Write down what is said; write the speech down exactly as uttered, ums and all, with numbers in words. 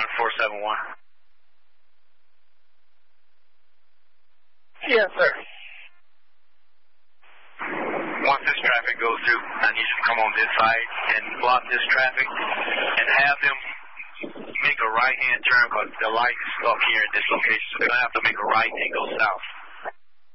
one four seven one. Yes, sir. Once this traffic goes through, I need you to come on this side and block this traffic and have them make a right-hand turn because the light is stuck here at this location. So they're going to have to make a right and go south.